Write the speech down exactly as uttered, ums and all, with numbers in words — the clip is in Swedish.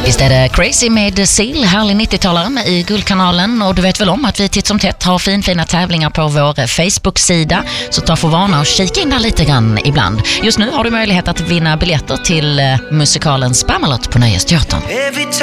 Visst är det Crazy med Seal, härlig nittiotalare i Guldkanalen, och du vet väl om att vi titt som tätt har fin, fina tävlingar på vår Facebook-sida, så ta för vana och kika in där lite grann ibland. Just nu har du möjlighet att vinna biljetter till musikalen Spamalot på Nöjesteatern.